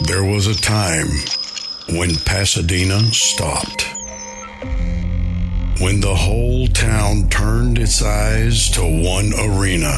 There was a time when Pasadena stopped. When the whole town turned its eyes to one arena.